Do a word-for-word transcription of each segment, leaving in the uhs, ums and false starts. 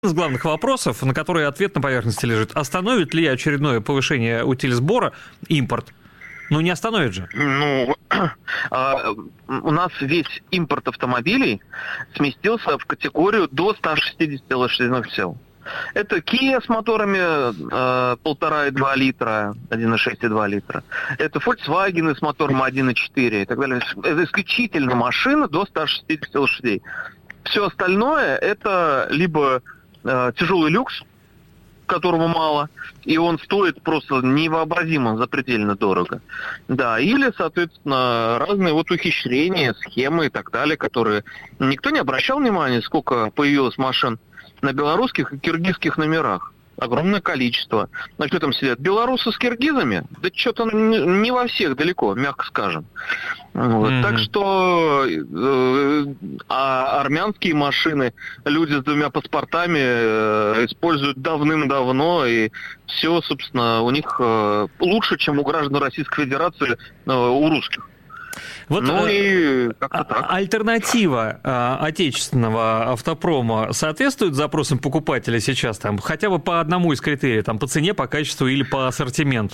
из главных вопросов, на которые ответ на поверхности лежит. Остановит ли очередное повышение утильсбора импорт? Ну, не остановит же. Ну, у нас весь импорт автомобилей сместился в категорию до ста шестидесяти лошадиных сил. Это Kia с моторами полтора и два литра, один и шесть и два литра. Это Volkswagen с мотором один и четыре и так далее. Это исключительно машина до ста шестидесяти лошадей. Все остальное это либо э, тяжелый люкс, которого мало, и он стоит просто невообразимо запредельно дорого. Да, или, соответственно, разные вот ухищрения, схемы и так далее, которые никто не обращал внимания, сколько появилось машин на белорусских и киргизских номерах. Огромное количество. А что там сидят? Белорусы с киргизами? Да что-то не во всех далеко, мягко скажем. Вот. Mm-hmm. Так что э, а армянские машины люди с двумя паспортами э, используют давным-давно, и все, собственно, у них э, лучше, чем у граждан Российской Федерации, э, у русских. Вот ну и как-то так. Альтернатива э, отечественного автопрома соответствует запросам покупателя сейчас, там, хотя бы по одному из критериев, там, по цене, по качеству или по ассортименту?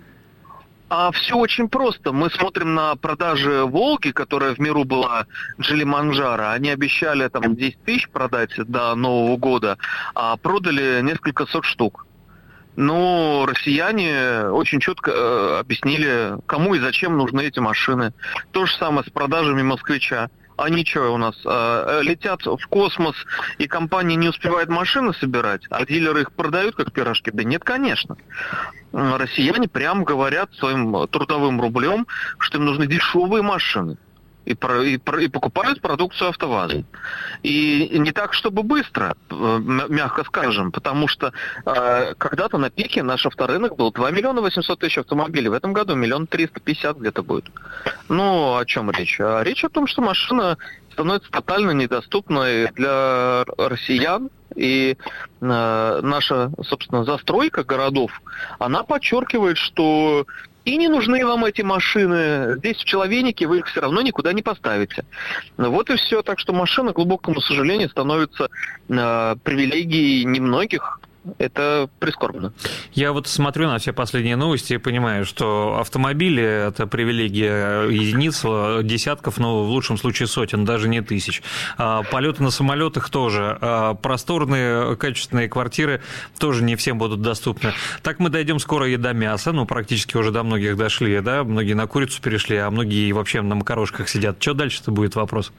А все очень просто. Мы смотрим на продажи «Волги», которая в миру была Джили Манджаро. Они обещали там десять тысяч продать до Нового года, а продали несколько сот штук. Ну, россияне очень четко э, объяснили, кому и зачем нужны эти машины. То же самое с продажами «Москвича». Они что у нас, э, летят в космос, и компания не успевает машины собирать, а дилеры их продают как пирожки? Да нет, конечно. Россияне прямо говорят своим трудовым рублем, что им нужны дешевые машины. И, про, и, про, и покупают продукцию АвтоВАЗа. И не так, чтобы быстро, мягко скажем, потому что э, когда-то на пике наш авторынок был два миллиона восемьсот тысяч автомобилей. В этом году миллион триста пятьдесят где-то будет. Ну, о чем речь? А речь о том, что машина становится тотально недоступной для россиян. И э, наша, собственно, застройка городов, она подчеркивает, что и не нужны вам эти машины. Здесь в Человейнике вы их все равно никуда не поставите. Вот и все. Так что машина, к глубокому сожалению, становится э, привилегией немногих. Это прискорбно. Я вот смотрю на все последние новости и понимаю, что автомобили – это привилегия единиц, десятков, но в лучшем случае сотен, даже не тысяч. А полеты на самолетах тоже. А просторные, качественные квартиры тоже не всем будут доступны. Так мы дойдем скоро и до мяса, ну, практически уже до многих дошли, да, многие на курицу перешли, а многие вообще на макарошках сидят. Что дальше-то будет вопрос?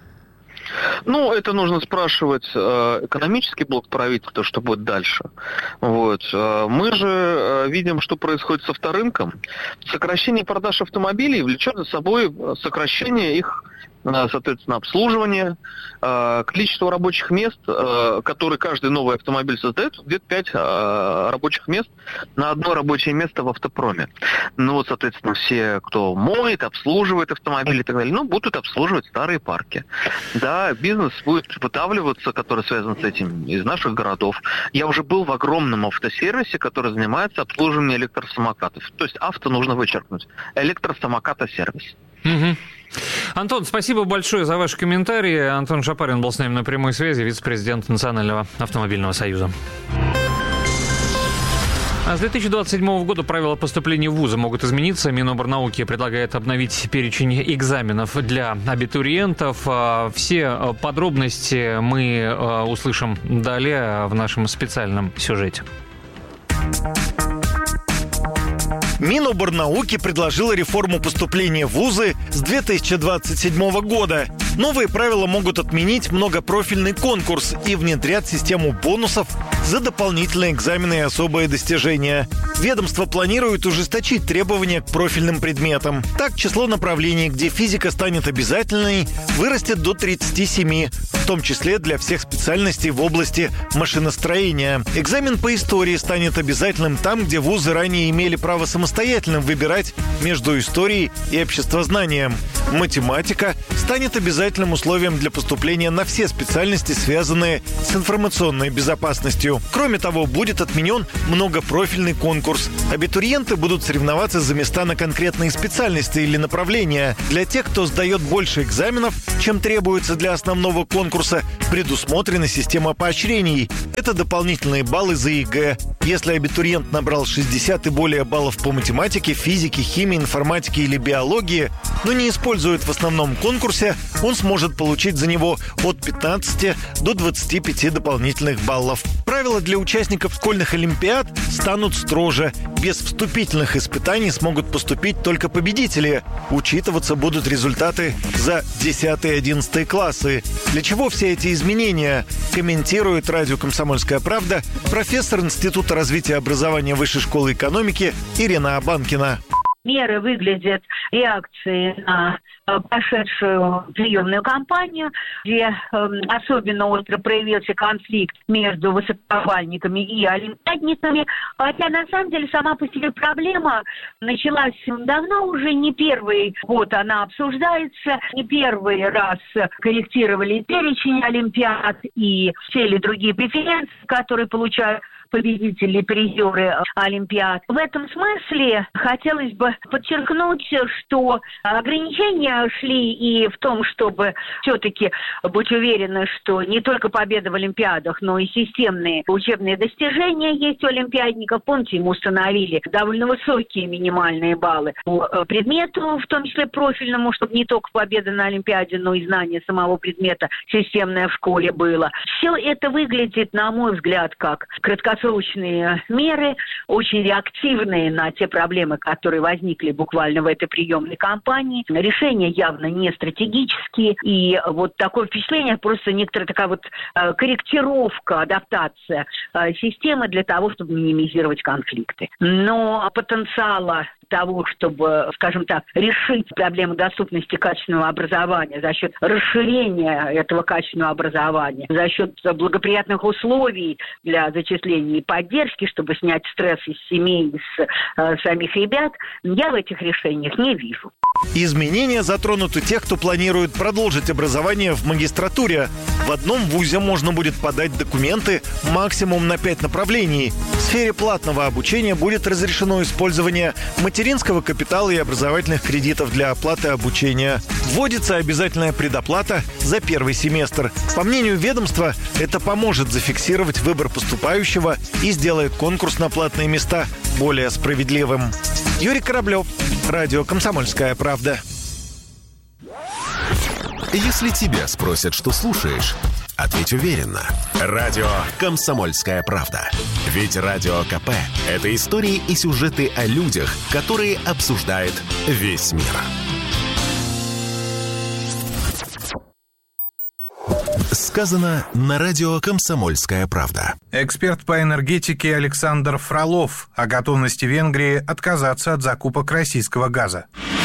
Ну, это нужно спрашивать э, экономический блок правительства, что будет дальше. Вот. Мы же э, видим, что происходит с авторынком. Сокращение продаж автомобилей влечет за собой сокращение их, соответственно, обслуживания, количество рабочих мест, которые каждый новый автомобиль создает, где-то пять рабочих мест на одно рабочее место в автопроме. Ну, вот, соответственно, все, кто моет, обслуживает автомобили и так далее, ну, будут обслуживать старые парки. Да, бизнес будет выдавливаться, который связан с этим, из наших городов. Я уже был в огромном автосервисе, который занимается обслуживанием электросамокатов. То есть авто нужно вычеркнуть. Электросамоката-сервис. Угу. Антон, спасибо большое за ваши комментарии. Антон Шапарин был с нами на прямой связи, вице-президент Национального автомобильного союза. А с две тысячи двадцать седьмого года правила поступления в вузы могут измениться. Миноборнауки предлагает обновить перечень экзаменов для абитуриентов. Все подробности мы услышим далее в нашем специальном сюжете. Миноборнауки предложила реформу поступления в вузы с две тысячи двадцать седьмого года. Новые правила могут отменить многопрофильный конкурс и внедрят систему бонусов за дополнительные экзамены и особые достижения. Ведомство планирует ужесточить требования к профильным предметам. Так, число направлений, где физика станет обязательной, вырастет до тридцати семи, в том числе для всех специальностей в области машиностроения. Экзамен по истории станет обязательным там, где вузы ранее имели право самостоятельно выбирать между историей и обществознанием. Математика станет обязательным условием для поступления на все специальности, связанные с информационной безопасностью. Кроме того, будет отменен многопрофильный конкурс. Абитуриенты будут соревноваться за места на конкретные специальности или направления. Для тех, кто сдает больше экзаменов, чем требуется для основного конкурса, конкурса предусмотрена система поощрений. Это дополнительные баллы за ЕГЭ. Если абитуриент набрал шестьдесят и более баллов по математике, физике, химии, информатике или биологии, но не использует в основном конкурсе, он сможет получить за него от пятнадцати до двадцати пяти дополнительных баллов. Правила для участников школьных олимпиад станут строже. Без вступительных испытаний смогут поступить только победители. Учитываться будут результаты за десятый и одиннадцатый классы. Для чего все эти изменения? Комментирует радио «Комсомольская правда» профессор Института развития образования Высшей школы экономики Ирина Абанкина. Меры выглядят реакцией на прошедшую приемную кампанию, где э, особенно остро проявился конфликт между высокобальниками и олимпиадниками. Хотя, на самом деле, сама по себе проблема началась давно, уже не первый год она обсуждается, не первый раз корректировали перечень олимпиад и все или другие преференции, которые получают победители, призеры олимпиад. В этом смысле хотелось бы подчеркнуть, что ограничения шли и в том, чтобы все-таки быть уверены, что не только победа в олимпиадах, но и системные учебные достижения есть у олимпиадников. Помните, им установили довольно высокие минимальные баллы по предмету, в том числе профильному, чтобы не только победа на олимпиаде, но и знание самого предмета системное в школе было. Все это выглядит, на мой взгляд, как краткосрочные срочные меры, очень реактивные на те проблемы, которые возникли буквально в этой приемной кампании. Решения явно не стратегические. И вот такое впечатление, просто некоторая такая вот э, корректировка, адаптация э, системы для того, чтобы минимизировать конфликты. Но потенциала того, чтобы, скажем так, решить проблему доступности качественного образования за счет расширения этого качественного образования, за счет благоприятных условий для зачисления и поддержки, чтобы снять стресс из семей, из э, самих ребят, я в этих решениях не вижу. Изменения затронут и тех, кто планирует продолжить образование в магистратуре. В одном вузе можно будет подать документы максимум на пять направлений. В сфере платного обучения будет разрешено использование материнского капитала и образовательных кредитов для оплаты обучения. Вводится обязательная предоплата за первый семестр. По мнению ведомства, это поможет зафиксировать выбор поступающего и сделает конкурс на платные места более справедливым. Юрий Кораблев, радио «Комсомольская правда». Если тебя спросят, что слушаешь, ответь уверенно. Радио «Комсомольская правда». Ведь Радио КП – это истории и сюжеты о людях, которые обсуждает весь мир. Сказано на радио «Комсомольская правда». Эксперт по энергетике Александр Фролов о готовности Венгрии отказаться от закупок российского газа.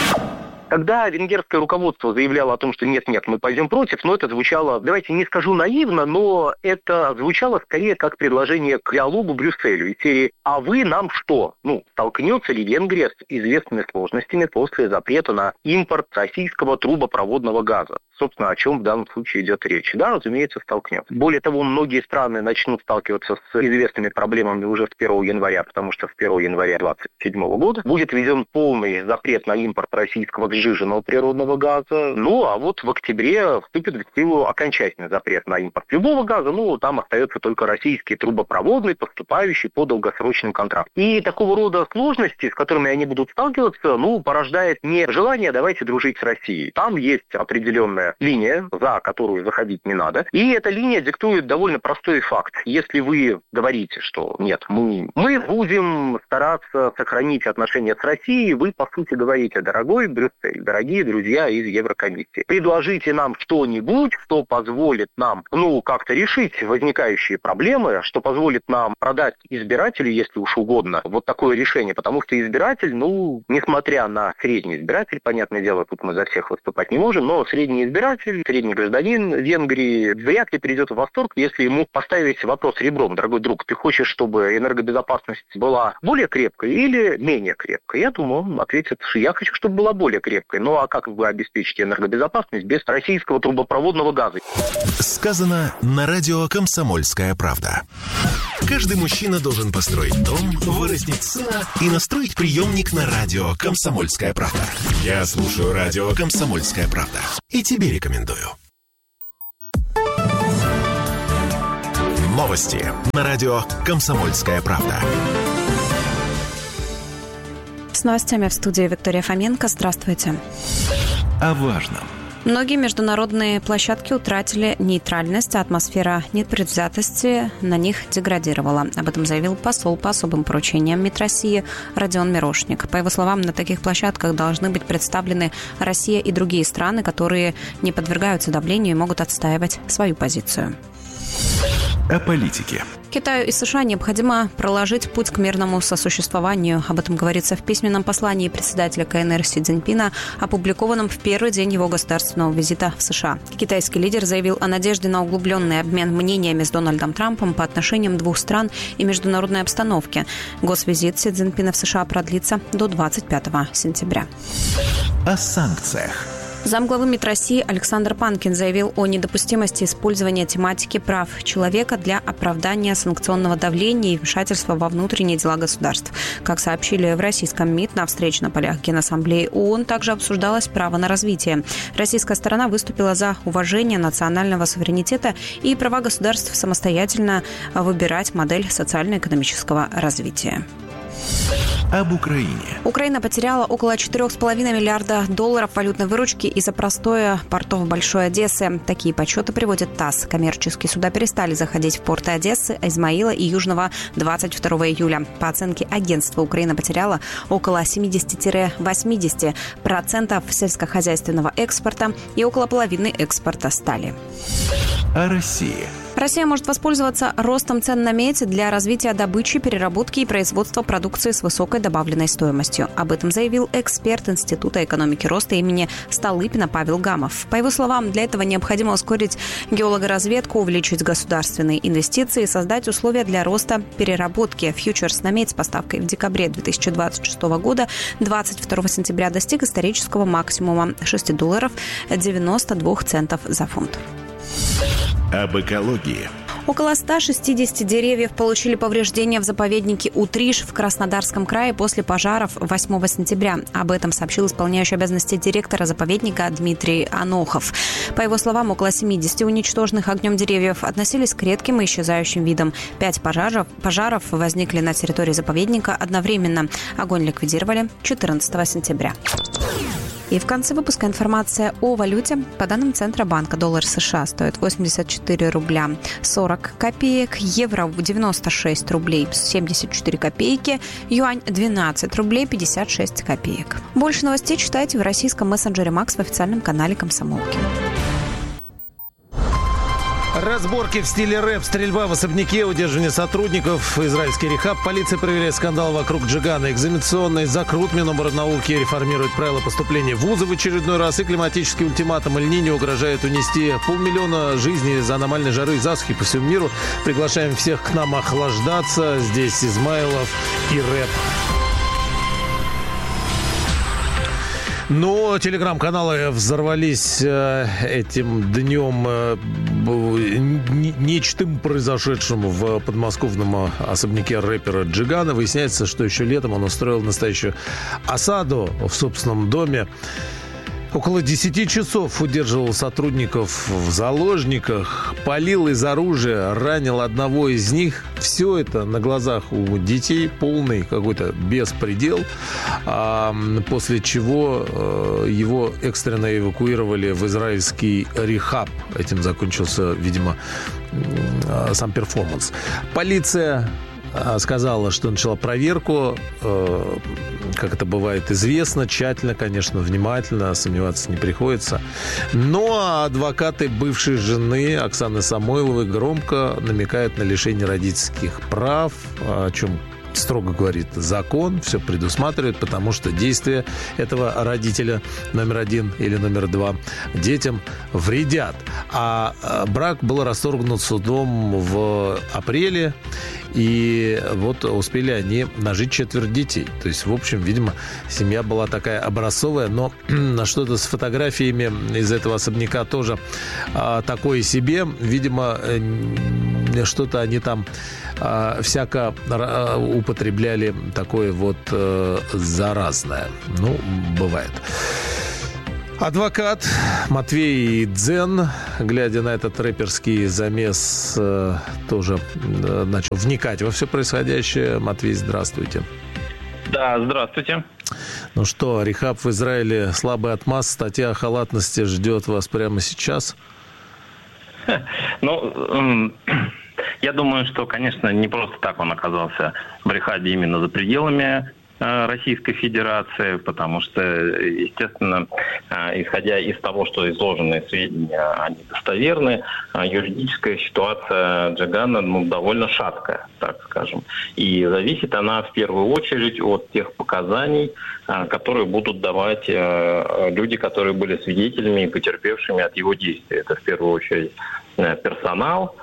Когда венгерское руководство заявляло о том, что нет-нет, мы пойдем против, но это звучало, давайте не скажу наивно, но это звучало скорее как предложение к диалогу Брюсселю из серии «А вы нам что?». Ну, столкнется ли Венгрия с известными сложностями после запрета на импорт российского трубопроводного газа? Собственно, о чем в данном случае идет речь. Да, разумеется, столкнется. Более того, многие страны начнут сталкиваться с известными проблемами уже с первого января, потому что с первого января две тысячи двадцать седьмого года будет введен полный запрет на импорт российского сжиженного природного газа. Ну, а вот в октябре вступит в силу окончательный запрет на импорт любого газа. Ну, там остается только российский трубопроводный, поступающий по долгосрочным контрактам. И такого рода сложности, с которыми они будут сталкиваться, ну, порождает не желание «давайте дружить с Россией». Там есть определенная линия, за которую заходить не надо. И эта линия диктует довольно простой факт. Если вы говорите, что нет, мы, мы будем стараться сохранить отношения с Россией, вы, по сути, говорите: дорогой Брюссель, дорогие друзья из Еврокомиссии, предложите нам что-нибудь, что позволит нам, ну, как-то решить возникающие проблемы, что позволит нам продать избирателю, если уж угодно, вот такое решение. Потому что избиратель, ну, несмотря на средний избиратель, понятное дело, тут мы за всех выступать не можем, но средний избиратель, средний гражданин Венгрии вряд ли придет в восторг, если ему поставить вопрос ребром: дорогой друг, ты хочешь, чтобы энергобезопасность была более крепкой или менее крепкой? Я думаю, он ответит, что я хочу, чтобы была более крепкой. Ну а как вы обеспечите энергобезопасность без российского трубопроводного газа? Сказано на радио «Комсомольская правда». Каждый мужчина должен построить дом, вырастить сына и настроить приемник на радио «Комсомольская правда». Я слушаю радио «Комсомольская правда» и тебе рекомендую. Новости на радио «Комсомольская правда». С новостями в студии Виктория Фоменко. Здравствуйте. О важном. Многие международные площадки утратили нейтральность, а атмосфера непредвзятости на них деградировала. Об этом заявил посол по особым поручениям МИД России Родион Мирошник. По его словам, на таких площадках должны быть представлены Россия и другие страны, которые не подвергаются давлению и могут отстаивать свою позицию. О политике. Китаю и США необходимо проложить путь к мирному сосуществованию. Об этом говорится в письменном послании председателя КНР Си Цзиньпина, опубликованном в первый день его государственного визита в США. Китайский лидер заявил о надежде на углубленный обмен мнениями с Дональдом Трампом по отношениям двух стран и международной обстановке. Госвизит Си Цзиньпина в США продлится до двадцать пятого сентября. О санкциях. Замглавы МИД России Александр Панкин заявил о недопустимости использования тематики прав человека для оправдания санкционного давления и вмешательства во внутренние дела государств. Как сообщили в российском МИД, на встрече на полях Генассамблеи ООН также обсуждалось право на развитие. Российская сторона выступила за уважение национального суверенитета и права государств самостоятельно выбирать модель социально-экономического развития. Об Украине. Украина потеряла около четыре с половиной миллиарда долларов валютной выручки из-за простоя портов Большой Одессы. Такие подсчеты приводит ТАСС. Коммерческие суда перестали заходить в порты Одессы, Измаила и Южного двадцать второго июля. По оценке агентства, Украина потеряла около семьдесят-восемьдесят процентов сельскохозяйственного экспорта и около половины экспорта стали. О России. Россия может воспользоваться ростом цен на медь для развития добычи, переработки и производства продукции с высокой добавленной стоимостью. Об этом заявил эксперт Института экономики роста имени Столыпина Павел Гамов. По его словам, для этого необходимо ускорить геологоразведку, увеличить государственные инвестиции и создать условия для роста переработки. Фьючерс на медь с поставкой в декабре две тысячи двадцать шестого года двадцать второго сентября достиг исторического максимума шесть долларов девяносто два центов за фунт. Об экологии. Около ста шестидесяти деревьев получили повреждения в заповеднике Утриш в Краснодарском крае после пожаров восьмого сентября. Об этом сообщил исполняющий обязанности директора заповедника Дмитрий Анохов. По его словам, около семидесяти уничтоженных огнем деревьев относились к редким и исчезающим видам. Пять пожаров, пожаров возникли на территории заповедника одновременно. Огонь ликвидировали четырнадцатого сентября. И в конце выпуска информация о валюте. По данным Центробанка, доллар США стоит восемьдесят четыре рубля сорок копеек, евро девяносто шесть рублей семьдесят четыре копейки, юань двенадцать рублей пятьдесят шесть копеек. Больше новостей читайте в российском мессенджере Макс в официальном канале Комсомолки. Разборки в стиле рэп, стрельба в особняке, удерживание сотрудников, израильский рехаб. Полиция проверяет скандал вокруг Джигана. Экзаменационный закрут. Миноборнауки реформирует правила поступления в вузы в очередной раз. И климатический ультиматум Эль-Ниньо угрожает унести полмиллиона жизней из-за аномальной жары и засухи по всему миру. Приглашаем всех к нам охлаждаться. Здесь Измайлов и рэп. Но телеграм-каналы взорвались э, этим днем э, нечтым произошедшим в подмосковном особняке рэпера Джигана. Выясняется, что еще летом он устроил настоящую осаду в собственном доме. Около десяти часов удерживал сотрудников в заложниках, палил из оружия, ранил одного из них. Все это на глазах у детей, полный какой-то беспредел. А, после чего его экстренно эвакуировали в израильский рехаб. Этим закончился, видимо, сам перформанс. Полиция сказала, что начала проверку, как это бывает известно, тщательно, конечно, внимательно, сомневаться не приходится. Но адвокаты бывшей жены Оксаны Самойловой громко намекают на лишение родительских прав, о чем строго говорит закон, все предусматривает, потому что действия этого родителя номер один или номер два детям вредят. А брак был расторгнут судом в апреле, и вот успели они нажить четверо детей. То есть, в общем, видимо, семья была такая образцовая, но что-то с фотографиями из этого особняка тоже а, такое себе. Видимо, что-то они там а, всяко а, употребляли такое вот а, заразное. Ну, бывает. Адвокат Матвей Дзен, глядя на этот рэперский замес, тоже начал вникать во все происходящее. Матвей, здравствуйте. Да, здравствуйте. Ну что, рехаб в Израиле слабый отмаз, статья о халатности ждет вас прямо сейчас? Ну, я думаю, что, конечно, не просто так он оказался в рехабе именно за пределами Российской Федерации, потому что, естественно, исходя из того, что изложенные сведения, они достоверны, юридическая ситуация Джигана, ну, довольно шаткая, так скажем. И зависит она в первую очередь от тех показаний, которые будут давать люди, которые были свидетелями и потерпевшими от его действий. Это в первую очередь персонал,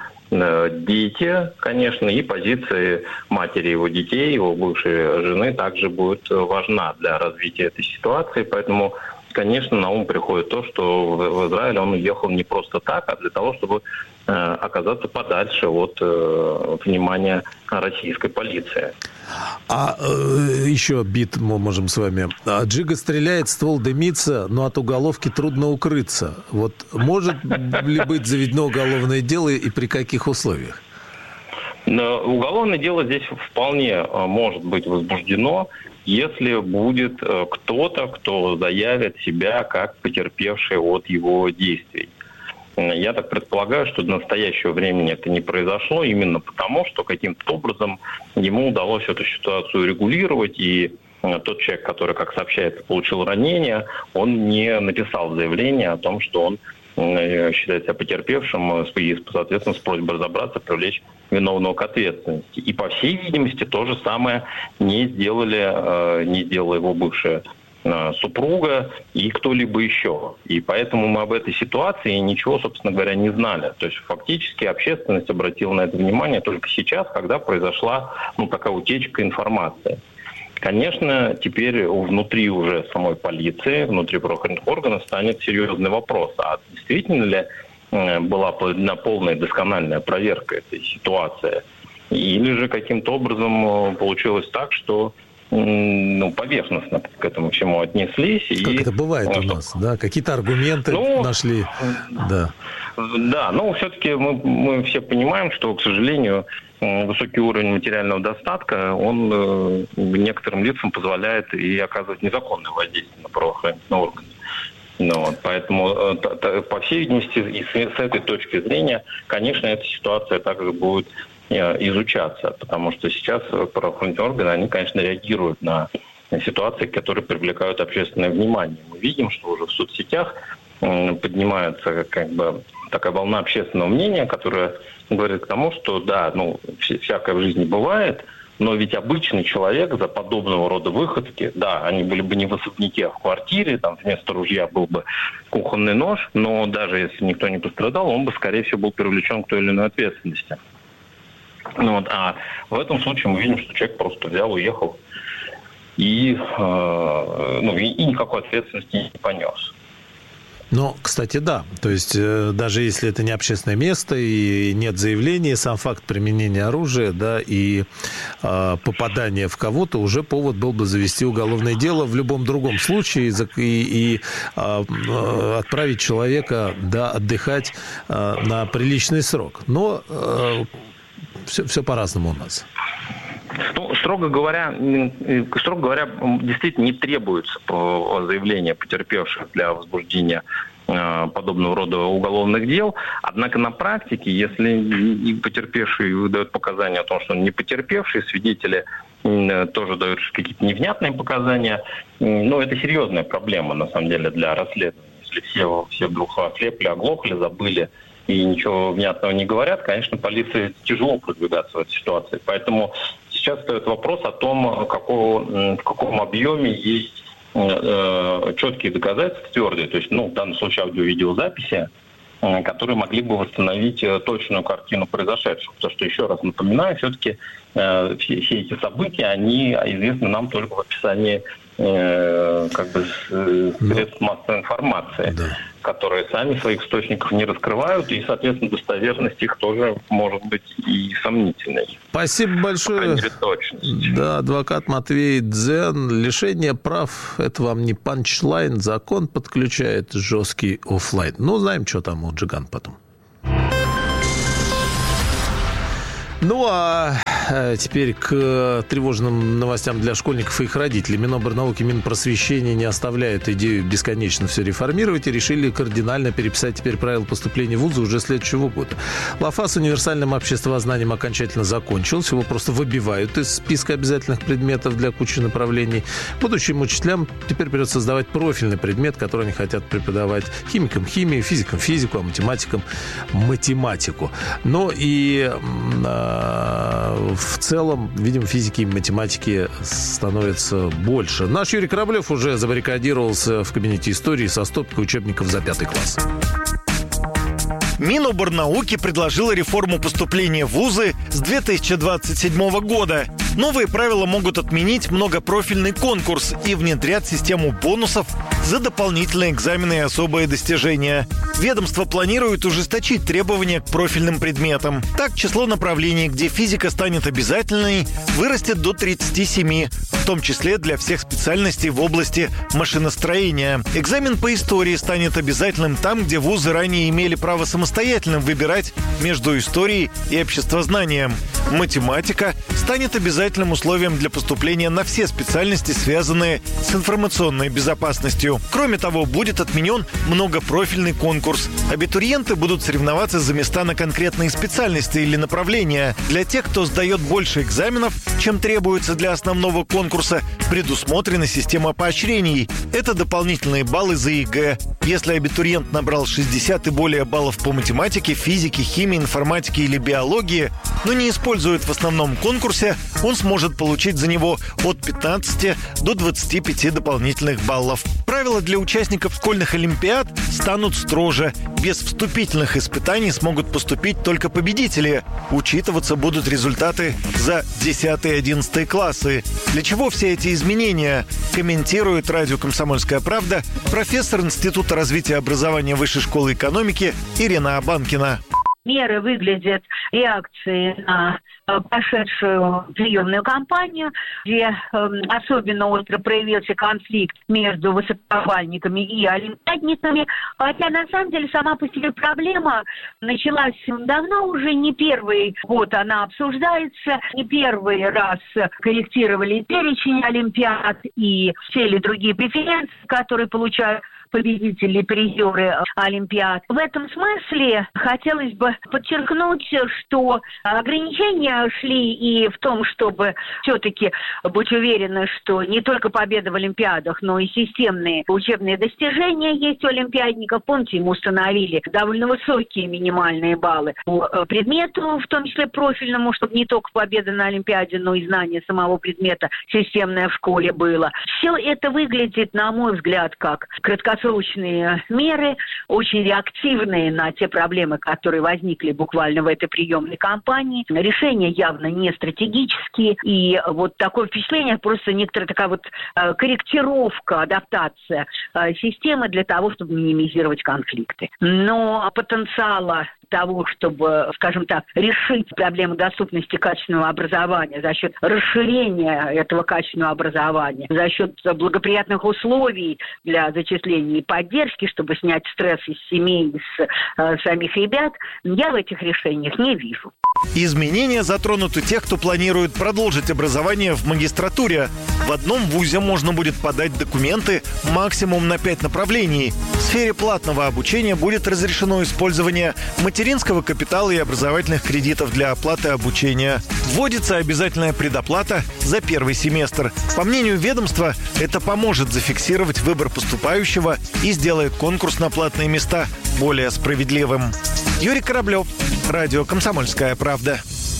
дети, конечно, и позиции матери его детей, его бывшей жены также будет важна для развития этой ситуации. Поэтому, конечно, на ум приходит то, что в Израиль он уехал не просто так, а для того, чтобы э, оказаться подальше от э, внимания российской полиции. А э, еще бит мы можем с вами. Джига стреляет, ствол дымится, но от уголовки трудно укрыться. Вот может ли быть заведено уголовное дело и при каких условиях? Но уголовное дело здесь вполне может быть возбуждено, если будет кто-то, кто заявит себя как потерпевший от его действий. Я так предполагаю, что до настоящего времени это не произошло, именно потому, что каким-то образом ему удалось эту ситуацию регулировать, и тот человек, который, как сообщается, получил ранение, он не написал заявление о том, что он считает себя потерпевшим, и, соответственно, с просьбой разобраться, привлечь виновного к ответственности. И, по всей видимости, то же самое не сделали, не сделала его бывшая супруга и кто-либо еще. И поэтому мы об этой ситуации ничего, собственно говоря, не знали. То есть фактически общественность обратила на это внимание только сейчас, когда произошла, ну, такая утечка информации. Конечно, теперь внутри уже самой полиции, внутри правоохранительных органов станет серьезный вопрос. А действительно ли была проведена полная доскональная проверка этой ситуации? Или же каким-то образом получилось так, что ну, поверхностно к этому всему отнеслись. Как и, это бывает ну, у нас, да? Какие-то аргументы ну, нашли, да. Да, но все-таки мы, мы все понимаем, что, к сожалению, высокий уровень материального достатка, он некоторым лицам позволяет и оказывать незаконное воздействие на правоохранительные органы. Ну, вот, поэтому, по всей видимости, и с, с этой точки зрения, конечно, эта ситуация также будет изучаться, потому что сейчас правоохранительные органы, они, конечно, реагируют на ситуации, которые привлекают общественное внимание. Мы видим, что уже в соцсетях поднимается как бы такая волна общественного мнения, которая говорит к тому, что да, ну, всякое в жизни бывает, но ведь обычный человек за подобного рода выходки, да, они были бы не в особняке, а в квартире, там вместо ружья был бы кухонный нож, но даже если никто не пострадал, он бы, скорее всего, был привлечен к той или иной ответственности. Ну, вот, а в этом случае мы видим, что человек просто взял, уехал и, э, ну, и, и никакой ответственности не понес. Ну, кстати, да. То есть, э, даже если это не общественное место и нет заявления, сам факт применения оружия, да, и э, попадания в кого-то, уже повод был бы завести уголовное дело в любом другом случае и, и, и э, отправить человека, да, отдыхать э, на приличный срок. Но э, все, все по-разному у нас. Ну, строго говоря, строго говоря, действительно не требуется заявление потерпевших для возбуждения подобного рода уголовных дел. Однако на практике, если потерпевший выдает показания о том, что он не потерпевший, свидетели тоже дают какие-то невнятные показания, ну, это серьезная проблема, на самом деле, для расследования. Если все, все вдруг ослепли, оглохли, забыли и ничего внятного не говорят, конечно, полиции тяжело продвигаться в этой ситуации. Поэтому сейчас стоит вопрос о том, какого, в каком объеме есть э, четкие доказательства, твердые, то есть, ну, в данном случае аудио-видеозаписи, э, которые могли бы восстановить э, точную картину произошедшего. Потому что, еще раз напоминаю, все-таки э, все, все эти события, они известны нам только в описании э, как бы средств массовой информации, да. которые сами своих источников не раскрывают, и, соответственно, достоверность их тоже может быть и сомнительной. Спасибо большое. Да, адвокат Матвей Дзен. Лишение прав – это вам не панчлайн. Закон подключает жесткий офлайн. Ну, знаем, что там у Джиган потом. Ну, а теперь к тревожным новостям для школьников и их родителей. Минобрнауки, Минпросвещения не оставляют идею бесконечно все реформировать и решили кардинально переписать теперь правила поступления в вузы уже следующего года. ЛАФА с универсальным обществознанием окончательно закончился. Его просто выбивают из списка обязательных предметов для кучи направлений. Будущим учителям теперь придется создавать профильный предмет, который они хотят преподавать. Химикам химию, физикам физику, а математикам математику. Но и в целом, видимо, физики и математики становится больше. Наш Юрий Кораблев уже забаррикадировался в кабинете истории со стопкой учебников за пятый класс. Минобрнауки предложила реформу поступления в вузы с две тысячи двадцать седьмого года. Новые правила могут отменить многопрофильный конкурс и внедрят систему бонусов за дополнительные экзамены и особые достижения. Ведомство планирует ужесточить требования к профильным предметам. Так, число направлений, где физика станет обязательной, вырастет до тридцати семи, в том числе для всех специальностей в области машиностроения. Экзамен по истории станет обязательным там, где вузы ранее имели право самостоятельно выбирать между историей и обществознанием. Математика станет обязательным условием для поступления на все специальности, связанные с информационной безопасностью. Кроме того, будет отменен многопрофильный конкурс. Абитуриенты будут соревноваться за места на конкретные специальности или направления. Для тех, кто сдает больше экзаменов, чем требуется для основного конкурса, предусмотрена система поощрений. Это дополнительные баллы за ЕГЭ. Если абитуриент набрал шестьдесят и более баллов по математике, физике, химии, информатике или биологии, но не использует в основном конкурсе, он сможет получить за него от пятнадцати до двадцати пяти дополнительных баллов. Правила для участников школьных олимпиад станут строже. Без вступительных испытаний смогут поступить только победители. Учитываться будут результаты за десятый и одиннадцатый классы. Для чего все эти изменения? Комментирует радио «Комсомольская правда» профессор Института развития образования Высшей школы экономики Ирина Абанкина. Меры выглядят реакцией на прошедшую приемную кампанию, где э, особенно остро проявился конфликт между высокобальниками и олимпиадниками. Хотя, на самом деле, сама по себе проблема началась давно, уже не первый год она обсуждается, не первый раз корректировали перечень олимпиад и все или другие преференции, которые получают победители, призеры олимпиад. В этом смысле хотелось бы подчеркнуть, что ограничения шли и в том, чтобы все-таки быть уверены, что не только победа в олимпиадах, но и системные учебные достижения есть у олимпиадников. Помните, им установили довольно высокие минимальные баллы по предмету, в том числе профильному, чтобы не только победа на олимпиаде, но и знание самого предмета системное в школе было. Все это выглядит, на мой взгляд, как краткосрочные срочные меры, очень реактивные на те проблемы, которые возникли буквально в этой приемной кампании. Решения явно не стратегические. И вот такое впечатление, просто некоторая такая вот э, корректировка, адаптация э, системы для того, чтобы минимизировать конфликты. Но потенциала того, чтобы, скажем так, решить проблему доступности качественного образования за счет расширения этого качественного образования, за счет благоприятных условий для зачисления и поддержки, чтобы снять стресс из семей, из э, самих ребят, я в этих решениях не вижу. Изменения затронут и тех, кто планирует продолжить образование в магистратуре. В одном вузе можно будет подать документы максимум на пять направлений. В сфере платного обучения будет разрешено использование материнского капитала и образовательных кредитов для оплаты обучения. Вводится обязательная предоплата за первый семестр. По мнению ведомства, это поможет зафиксировать выбор поступающего и сделает конкурс на платные места более справедливым. Юрий Кораблев, радио «Комсомольская правда».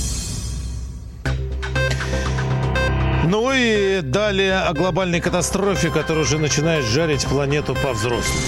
Ну и далее о глобальной катастрофе, которая уже начинает жарить планету по-взрослому.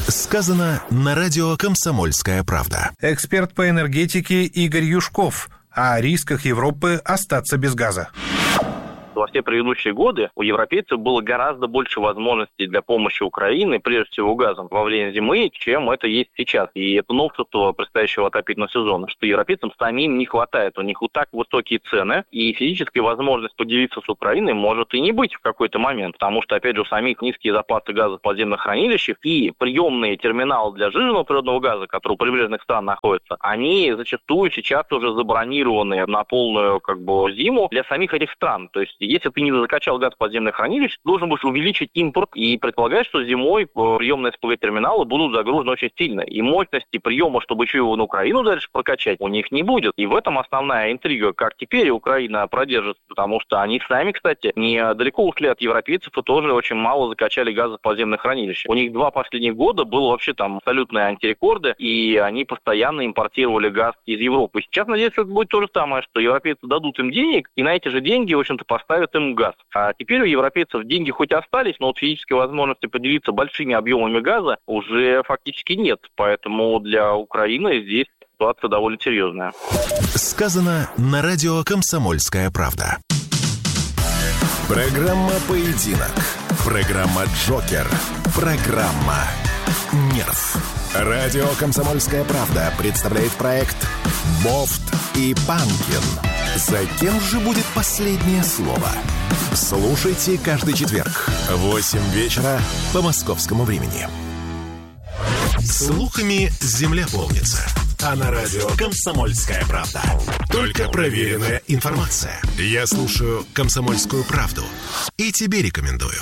Сказано на радио «Комсомольская правда». Эксперт по энергетике Игорь Юшков о рисках Европы остаться без газа. Во все предыдущие годы у европейцев было гораздо больше возможностей для помощи Украине, прежде всего газом, во время зимы, чем это есть сейчас. И это новшество предстоящего отопительного сезона, что европейцам самим не хватает. У них вот так высокие цены, и физической возможности поделиться с Украиной может и не быть в какой-то момент, потому что, опять же, у самих низкие запасы газа в подземных хранилищах и приемные терминалы для жиженного природного газа, которые у прибрежных стран находятся, они зачастую сейчас уже забронированы на полную как бы зиму для самих этих стран. То есть если ты не закачал газ в подземное хранилище, ты должен будешь увеличить импорт и предполагать, что зимой приемные эс пэ гэ-терминалы будут загружены очень сильно. И мощности приема, чтобы еще его на Украину дальше прокачать, у них не будет. И в этом основная интрига, как теперь Украина продержится, потому что они сами, кстати, недалеко ушли от европейцев и тоже очень мало закачали газа в подземное хранилище. У них два последних года было вообще там абсолютные антирекорды, и они постоянно импортировали газ из Европы. Сейчас, надеюсь, это будет то же самое, что европейцы дадут им денег, и на эти же деньги, в общем-то, поставят им газ. А теперь у европейцев деньги хоть остались, но вот физической возможности поделиться большими объемами газа уже фактически нет. Поэтому для Украины здесь ситуация довольно серьезная. Сказано на радио «Комсомольская правда». Программа «Поединок». Программа «Джокер». Программа «Нерв». Радио «Комсомольская правда» представляет проект «Бофт и Панкин». За кем же будет последнее слово? Слушайте каждый четверг в восемь вечера по московскому времени. Слухами земля полнится. А на радио «Комсомольская правда» только проверенная информация. Я слушаю «Комсомольскую правду» и тебе рекомендую.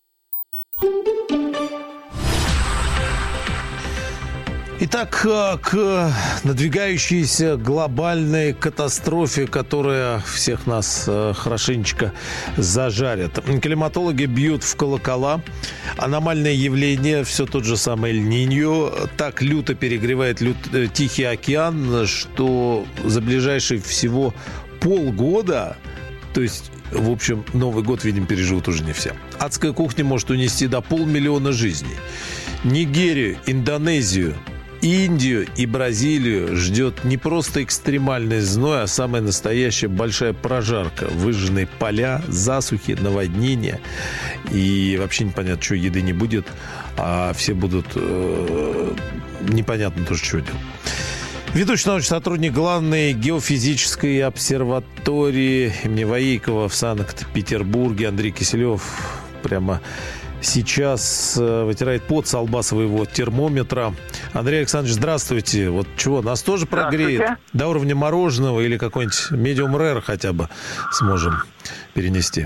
Итак, к надвигающейся глобальной катастрофе, которая всех нас хорошенечко зажарит. Климатологи бьют в колокола. Аномальное явление, все тот же самый Эль-Ниньо, так люто перегревает лют... Тихий океан, что за ближайшие всего полгода, то есть, в общем, Новый год, видимо, переживут уже не все. Адская кухня может унести до полмиллиона жизней. Нигерию, Индонезию, Индию и Бразилию ждет не просто экстремальный зной, а самая настоящая большая прожарка. Выжженные поля, засухи, наводнения. И вообще непонятно, что еды не будет, а все будут э, непонятно тоже, что делать. Ведущий научный сотрудник главной геофизической обсерватории имени Воейкова в Санкт-Петербурге Андрей Киселев прямо сейчас вытирает пот со лба своего термометра. Андрей Александрович, здравствуйте. Вот чего, нас тоже прогреет? До уровня мороженого или какой-нибудь medium rare хотя бы сможем перенести?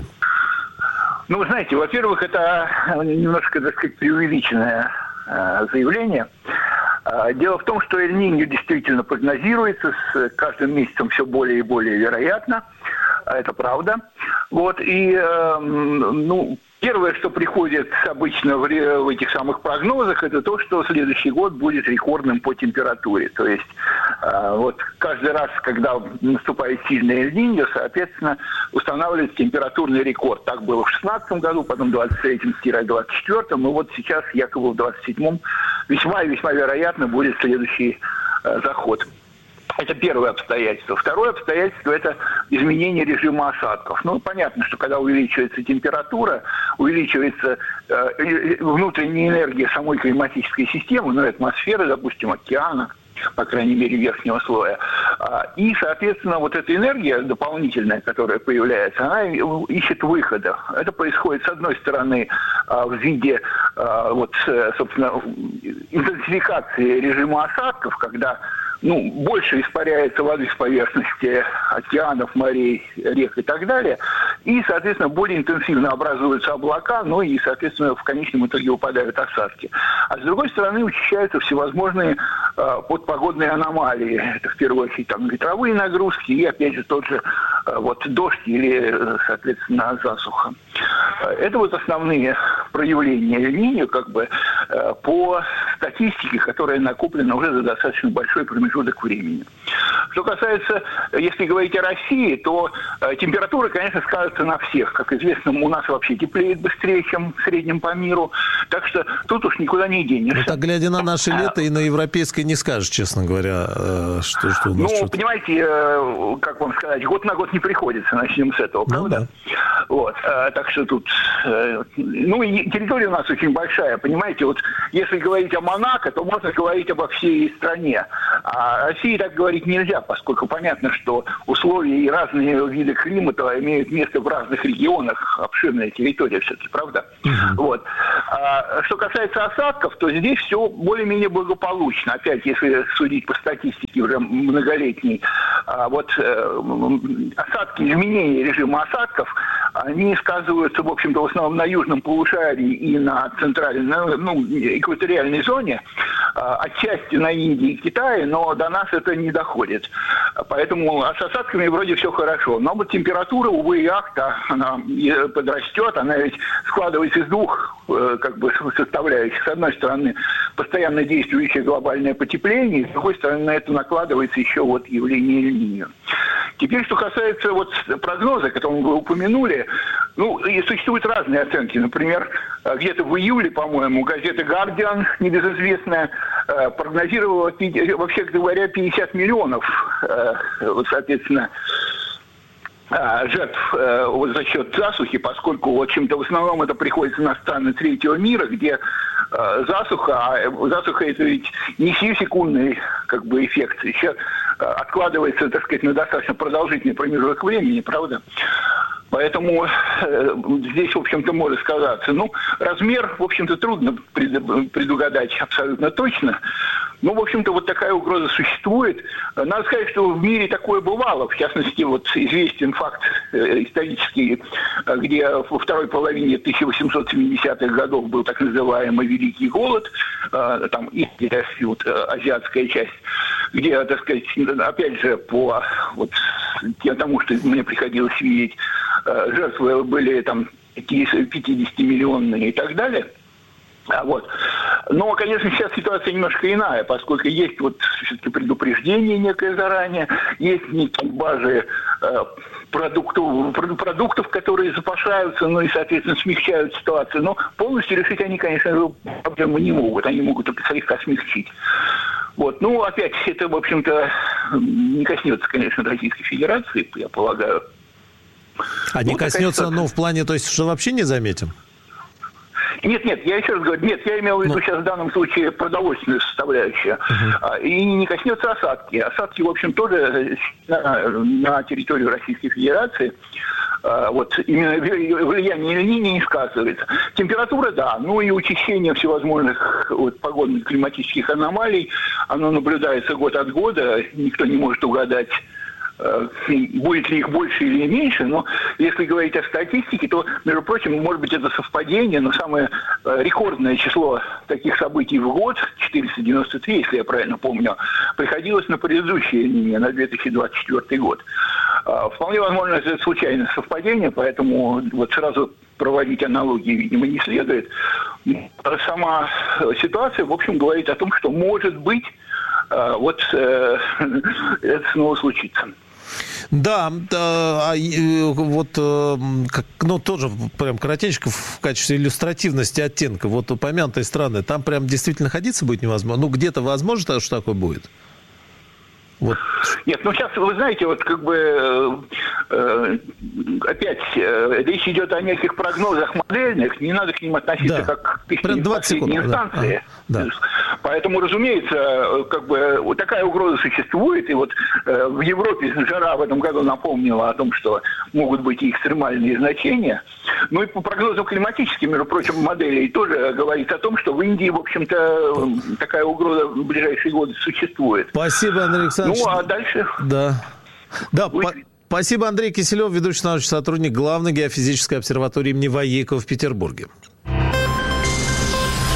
Ну, вы знаете, во-первых, это немножко, так сказать, преувеличенное э, заявление. Дело в том, что Эль-Ниньо действительно прогнозируется с каждым месяцем все более и более вероятно. Это правда. Вот, и, э, ну, первое, что приходит обычно в, в этих самых прогнозах, это то, что следующий год будет рекордным по температуре. То есть, э, вот каждый раз, когда наступает сильный Эль-Ниньо, соответственно, устанавливается температурный рекорд. Так было в шестнадцатом году, потом в двадцать третьем - двадцать четвёртом, и вот сейчас якобы в двадцать седьмом весьма и весьма вероятно будет следующий э, заход. Это первое обстоятельство. Второе обстоятельство – это изменение режима осадков. Ну, понятно, что когда увеличивается температура, увеличивается э, внутренняя энергия самой климатической системы, ну, атмосферы, допустим, океана, по крайней мере, верхнего слоя. И, соответственно, вот эта энергия дополнительная, которая появляется, она ищет выхода. Это происходит, с одной стороны, в виде, вот, собственно, интенсификации режима осадков, когда ну, больше испаряется воды с поверхности океанов, морей, рек и так далее. И, соответственно, более интенсивно образуются облака, ну и, соответственно, в конечном итоге упадают осадки. А с другой стороны, учащаются всевозможные э, подпогодные аномалии. Это, в первую очередь, там, ветровые нагрузки и, опять же, тот же э, вот, дождь или, соответственно, засуха. Это вот основные проявления Эль-Ниньо, как бы, э, по статистике, которая накоплена уже за достаточно большой промежуток времени. Что касается, если говорить о России, то э, температура, конечно, скажется на всех. Как известно, у нас вообще теплеет быстрее, чем в среднем по миру. Так что тут уж никуда не денешься. Ну, так, глядя на наше лето, и на европейское не скажешь, честно говоря, э, что, что у нас... Ну, что-то... понимаете, э, как вам сказать, год на год не приходится, начнем с этого, правда? Ну, да. Вот, э, так что тут... Э, ну, и территория у нас очень большая, понимаете, вот если говорить о Монако, то можно говорить обо всей стране. А о России так говорить нельзя, поскольку понятно, что условия и разные виды климата имеют место в разных регионах, обширная территория все-таки, правда? Uh-huh. Вот. А, что касается осадков, то здесь все более-менее благополучно. Опять, если судить по статистике уже многолетней, а, вот э, осадки, изменения режима осадков, они сказываются, в общем-то, в основном на южном полушарии и на центральной, ну, экваториальной зоне, а, отчасти на Индии и Китае, но до нас это не доходит. Поэтому с осадками вроде все хорошо. Но вот температура, увы и ах, она подрастет, она ведь складывается из двух как бы составляющих. С одной стороны, постоянно действующее глобальное потепление, и с другой стороны, на это накладывается еще вот явление Эль-Ниньо. Теперь, что касается вот прогноза, который вы упомянули, ну, и существуют разные оценки. Например, где-то в июле, по-моему, газета «Гардиан», небезызвестная, прогнозировала, вообще говоря, пятьдесят миллионов, вот, соответственно, жертв э, вот, за счет засухи, поскольку, в общем-то, в основном это приходится на страны третьего мира, где э, засуха, а засуха это ведь не сиюсекундный как бы эффект, еще э, откладывается, так сказать, на достаточно продолжительный промежуток времени, правда? Поэтому э, здесь, в общем-то, может сказаться. Ну, размер, в общем-то, трудно пред, предугадать абсолютно точно. Ну, в общем-то, вот такая угроза существует. Надо сказать, что в мире такое бывало. В частности, вот известен факт э, исторический, где во второй половине тысяча восемьсот семидесятых годов был так называемый Великий голод, э, там Индия, вот, азиатская часть, где, так сказать, опять же, по вот, тому, что мне приходилось видеть, э, жертвы были там пятидесятимиллионные и так далее. А вот. Но, конечно, сейчас ситуация немножко иная, поскольку есть вот все-таки предупреждение некое заранее, есть некие базы э, продуктов, продуктов, которые запасаются, ну и, соответственно, смягчают ситуацию. Но полностью решить они, конечно, проблему не могут, они могут только слегка смягчить. Вот. Ну, опять, это, в общем-то, не коснется, конечно, Российской Федерации, я полагаю. А не вот коснется, ну, в плане, то есть, что вообще не заметим? Нет, нет, я еще раз говорю, нет, я имел в виду сейчас в данном случае продовольственную составляющую. Uh-huh. И не коснется осадки. Осадки, в общем, тоже на, на территорию Российской Федерации. Вот именно влияние Эль-Ниньо не сказывается. Температура, да, ну и учащение всевозможных вот, погодных климатических аномалий, оно наблюдается год от года, никто не может угадать, будет ли их больше или меньше, но если говорить о статистике, то, между прочим, может быть, это совпадение, но самое рекордное число таких событий в год, четыреста девяносто три, если я правильно помню, приходилось на предыдущее линии, на две тысячи двадцать четвёртый год. Вполне возможно, это случайное совпадение, поэтому вот сразу проводить аналогии, видимо, не следует. Сама ситуация, в общем, говорит о том, что, может быть, вот это снова случится. Да, да, вот, как, ну, тоже прям коротенько в качестве иллюстративности оттенка, вот упомянутые страны, там прям действительно находиться будет невозможно. Ну, где-то возможно, что такое будет? Вот. Нет, ну сейчас, вы знаете, вот как бы э, опять э, речь идет о неких прогнозах модельных, не надо к ним относиться да. как к последней инстанции. Да. Да. Поэтому, разумеется, как бы вот такая угроза существует, и вот э, в Европе жара в этом году напомнила о том, что могут быть и экстремальные значения. Ну и по прогнозам климатическим, между прочим, моделей тоже говорит о том, что в Индии, в общем-то, такая угроза в ближайшие годы существует. Спасибо, Андрей Александрович. Ну, а дальше... Да. Да, по- спасибо, Андрей Киселев, ведущий научный сотрудник Главной геофизической обсерватории имени Ваейкова в Петербурге.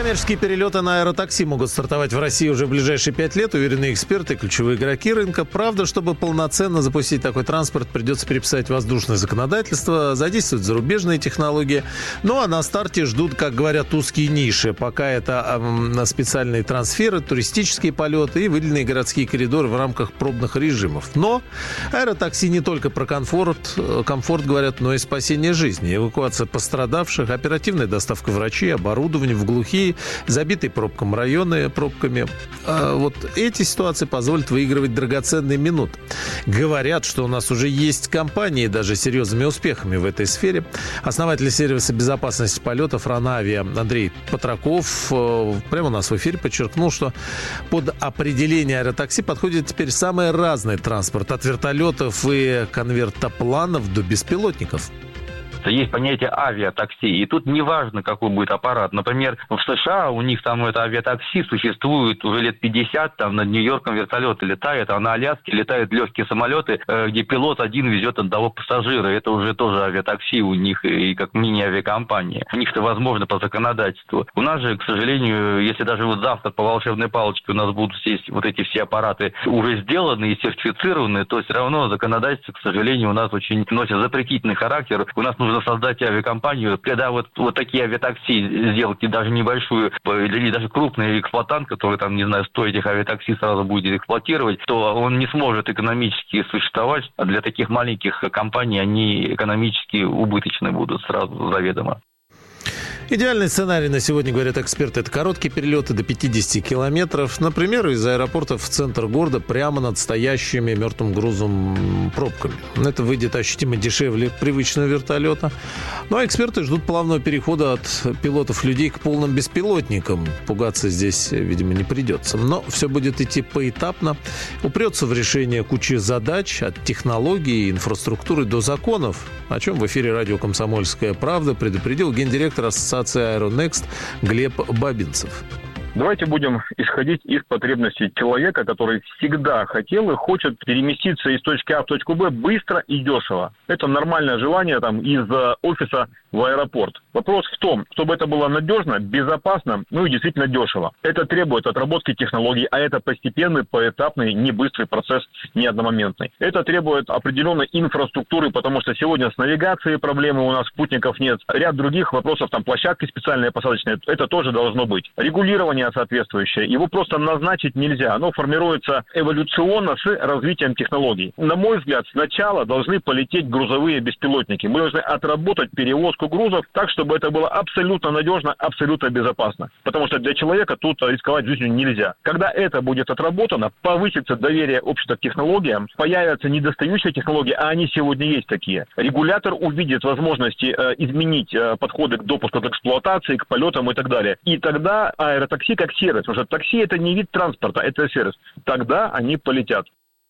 Коммерческие перелеты на аэротакси могут стартовать в России уже в ближайшие пять лет, уверены эксперты и ключевые игроки рынка. Правда, чтобы полноценно запустить такой транспорт, придется переписать воздушное законодательство, задействовать зарубежные технологии. Ну а на старте ждут, как говорят, узкие ниши. Пока это э, специальные трансферы, туристические полеты и выделенные городские коридоры в рамках пробных режимов. Но аэротакси не только про комфорт, комфорт говорят, но и спасение жизни. Эвакуация пострадавших, оперативная доставка врачей, оборудования в глухие, забитые пробкам районы пробками. А вот эти ситуации позволят выигрывать драгоценные минуты. Говорят, что у нас уже есть компании даже с серьезными успехами в этой сфере. Основатель сервиса безопасности полетов «Ранавиа» Андрей Патраков прямо у нас в эфире подчеркнул, что под определение аэротакси подходит теперь самый разный транспорт. От вертолетов и конвертопланов до беспилотников. Есть понятие авиатакси, и тут неважно, какой будет аппарат. Например, в США у них там это авиатакси существует уже лет пятьдесят, там над Нью-Йорком вертолеты летают, а на Аляске летают легкие самолеты, где пилот один везет одного пассажира. Это уже тоже авиатакси у них, и как мини-авиакомпания. У них это возможно по законодательству. У нас же, к сожалению, если даже вот завтра по волшебной палочке у нас будут все вот эти все аппараты уже сделаны и сертифицированы, то все равно законодательство, к сожалению, у нас очень носит запретительный характер. У нас нужно создать авиакомпанию, когда вот, вот такие авиатакси сделать, и даже небольшую, или даже крупный эксплуатант, который там, не знаю, сто этих авиатакси сразу будет эксплуатировать, то он не сможет экономически существовать, а для таких маленьких компаний они экономически убыточны будут сразу заведомо. Идеальный сценарий на сегодня, говорят эксперты, это короткие перелеты до пятидесяти километров. Например, из аэропорта в центр города прямо над стоящими мертвым грузом пробками. Это выйдет ощутимо дешевле привычного вертолета. Ну а эксперты ждут плавного перехода от пилотов-людей к полным беспилотникам. Пугаться здесь, видимо, не придется. Но все будет идти поэтапно. Упрется в решение кучи задач от технологий, инфраструктуры до законов, о чем в эфире радио «Комсомольская правда» предупредил гендиректор Ассоциации «Аэронекст» Глеб Бабинцев. Давайте будем исходить из потребностей человека, который всегда хотел и хочет переместиться из точки А в точку Б быстро и дешево. Это нормальное желание там, из офиса в аэропорт. Вопрос в том, чтобы это было надежно, безопасно, ну и действительно дешево. Это требует отработки технологий, а это постепенный, поэтапный, не быстрый процесс, не одномоментный. Это требует определенной инфраструктуры, потому что сегодня с навигацией проблемы, у нас спутников нет. Ряд других вопросов, там площадки специальные посадочные, это тоже должно быть. Регулирование соответствующее, его просто назначить нельзя. Оно формируется эволюционно с развитием технологий. На мой взгляд, сначала должны полететь грузовые беспилотники. Мы должны отработать перевозку грузов так, чтобы это было абсолютно надежно, абсолютно безопасно. Потому что для человека тут рисковать жизнью нельзя. Когда это будет отработано, повысится доверие общества к технологиям, появятся недостающие технологии, а они сегодня есть такие. Регулятор увидит возможности э, изменить э, подходы к допуску к эксплуатации, к полетам и так далее. И тогда аэротакси как сервис, потому что такси это не вид транспорта, это сервис. Тогда они полетят.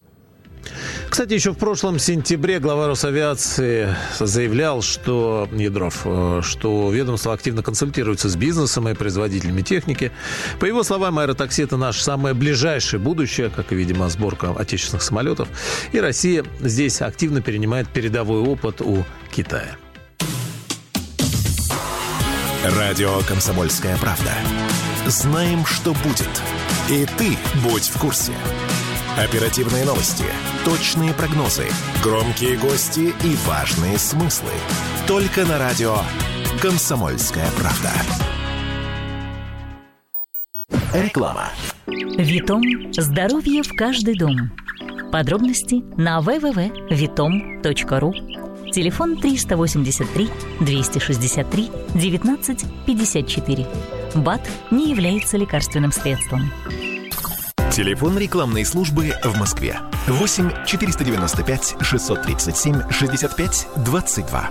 Кстати, еще в прошлом сентябре глава Росавиации заявлял, что Ядров, что ведомство активно консультируется с бизнесом и производителями техники. По его словам, аэротакси – это наше самое ближайшее будущее, как и, видимо, сборка отечественных самолетов. И Россия здесь активно перенимает передовой опыт у Китая. Радио «Комсомольская правда». Знаем, что будет. И ты будь в курсе. Оперативные новости, точные прогнозы, громкие гости и важные смыслы. Только на радио «Комсомольская правда». Реклама. Витом. Здоровье в каждый дом. Подробности на дабл ю дабл ю дабл ю точка витом точка ру. Телефон триста восемьдесят три двести шестьдесят три девятнадцать пятьдесят четыре. БАД не является лекарственным средством. Телефон рекламной службы в Москве. восемь четыреста девяносто пять шестьсот тридцать семь шестьдесят пять двадцать два.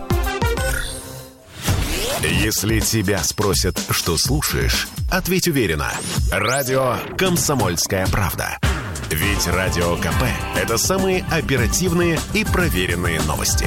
Если тебя спросят, что слушаешь, ответь уверенно. Радио «Комсомольская правда». Ведь Радио КП – это самые оперативные и проверенные новости.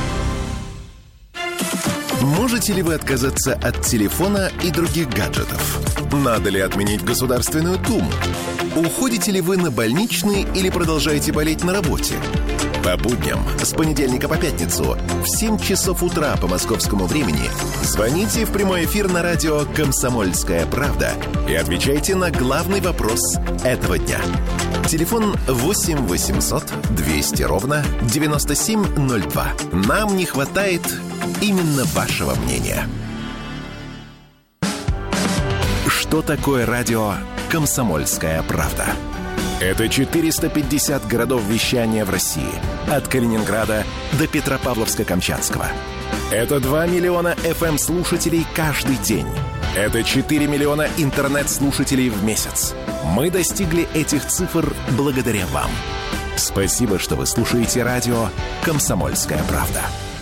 Можете ли вы отказаться от телефона и других гаджетов? Надо ли отменить Государственную Думу? Уходите ли вы на больничный или продолжаете болеть на работе? По будням с понедельника по пятницу в семь часов утра по московскому времени звоните в прямой эфир на радио «Комсомольская правда» и отвечайте на главный вопрос этого дня. Телефон восемь восемьсот двести ровно девяносто семь ноль два. Нам не хватает именно вашего мнения. Что такое радио «Комсомольская правда»? Это четыреста пятьдесят городов вещания в России. От Калининграда до Петропавловска-Камчатского. Это два миллиона эф эм-слушателей каждый день. Это четыре миллиона интернет-слушателей в месяц. Мы достигли этих цифр благодаря вам. Спасибо, что вы слушаете радио «Комсомольская правда».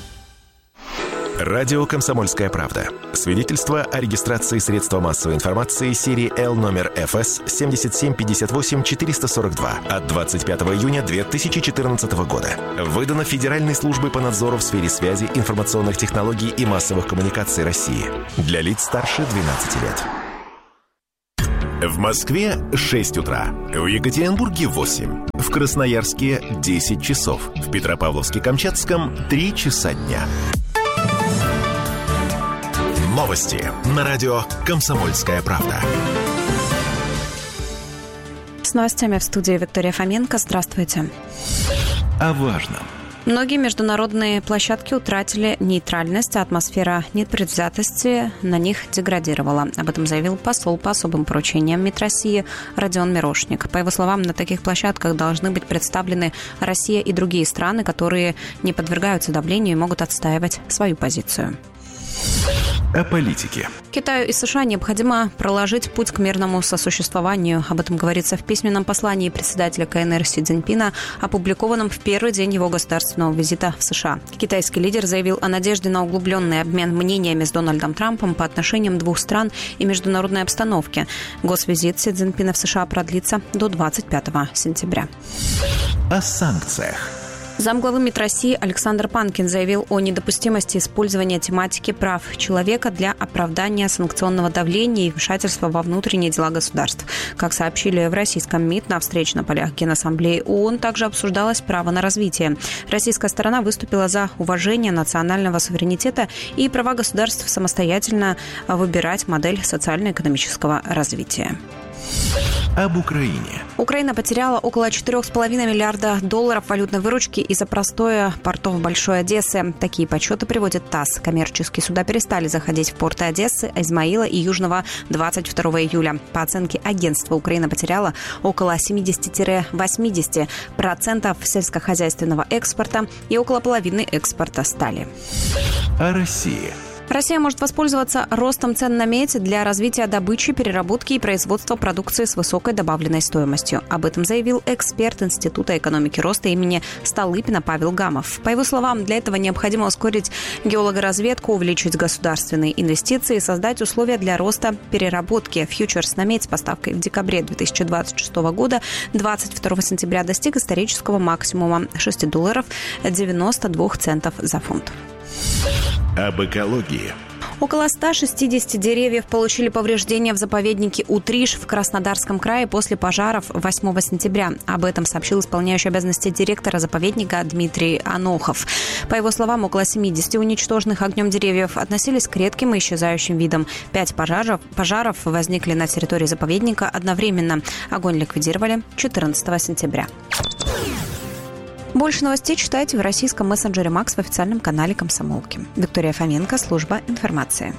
Радио «Комсомольская правда». Свидетельство о регистрации средства массовой информации серии Л номер эф эс семь семь пять восемь четыре сорок два от двадцать пятого июня две тысячи четырнадцатого года. Выдано Федеральной службой по надзору в сфере связи, информационных технологий и массовых коммуникаций России. Для лиц старше двенадцати лет. В Москве шесть утра. В Екатеринбурге восемь. В Красноярске десять часов. В Петропавловске-Камчатском три часа дня. Новости на радио «Комсомольская правда». С новостями в студии Виктория Фоменко. Здравствуйте. О важном. Многие международные площадки утратили нейтральность, а атмосфера непредвзятости на них деградировала. Об этом заявил посол по особым поручениям МИД России Родион Мирошник. По его словам, на таких площадках должны быть представлены Россия и другие страны, которые не подвергаются давлению и могут отстаивать свою позицию. О политике. Китаю и США необходимо проложить путь к мирному сосуществованию. Об этом говорится в письменном послании председателя ка эн эр Си Цзиньпина, опубликованном в первый день его государственного визита в США. Китайский лидер заявил о надежде на углубленный обмен мнениями с Дональдом Трампом по отношениям двух стран и международной обстановке. Госвизит Си Цзиньпина в США продлится до двадцать пятого сентября. О санкциях. Замглавы МИД России Александр Панкин заявил о недопустимости использования тематики прав человека для оправдания санкционного давления и вмешательства во внутренние дела государств. Как сообщили в российском МИД, на встрече на полях Генассамблеи ООН также обсуждалось право на развитие. Российская сторона выступила за уважение национального суверенитета и права государств самостоятельно выбирать модель социально-экономического развития. Об Украине. Украина потеряла около четыре с половиной миллиарда долларов валютной выручки из-за простоя портов Большой Одессы. Такие подсчеты приводит ТАСС. Коммерческие суда перестали заходить в порты Одессы, Измаила и Южного двадцать второго июля. По оценке агентства, Украина потеряла около семьдесят-восемьдесят процентов сельскохозяйственного экспорта и около половины экспорта стали. О России. Россия может воспользоваться ростом цен на медь для развития добычи, переработки и производства продукции с высокой добавленной стоимостью. Об этом заявил эксперт Института экономики роста имени Столыпина Павел Гамов. По его словам, для этого необходимо ускорить геологоразведку, увеличить государственные инвестиции и создать условия для роста переработки. Фьючерс на медь с поставкой в декабре две тысячи двадцать шестого года двадцать второго сентября достиг исторического максимума – шесть долларов девяносто два центов за фунт. Об экологии. Около ста шестидесяти деревьев получили повреждения в заповеднике Утриш в Краснодарском крае после пожаров восьмого сентября. Об этом сообщил исполняющий обязанности директора заповедника Дмитрий Анохов. По его словам, около семидесяти уничтоженных огнем деревьев относились к редким и исчезающим видам. Пять пожаров, пожаров возникли на территории заповедника одновременно. Огонь ликвидировали четырнадцатого сентября. Больше новостей читайте в российском мессенджере Макс в официальном канале «Комсомолки». Виктория Фоменко, служба информации.